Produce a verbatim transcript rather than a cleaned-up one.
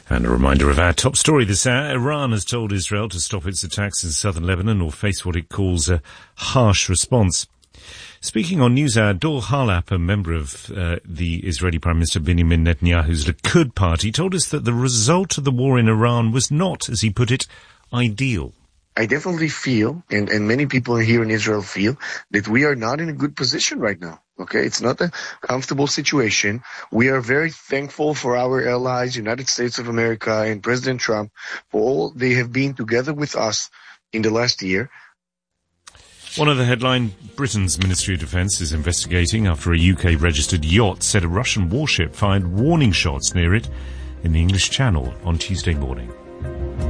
And a reminder of our top story this hour. Iran has told Israel to stop its attacks in southern Lebanon or face what it calls a harsh response. Speaking on NewsHour, Dor Harlap, a member of uh, the Israeli Prime Minister Benjamin Netanyahu's Likud party, told us that the result of the war in Iran was not, as he put it, ideal. I definitely feel, and, and many people here in Israel feel, that we are not in a good position right now. Okay, it's not a comfortable situation. We are very thankful for our allies, United States of America and President Trump, for all they have been together with us in the last year. One other headline, Britain's Ministry of Defence is investigating after a U K-registered yacht said a Russian warship fired warning shots near it in the English Channel on Tuesday morning.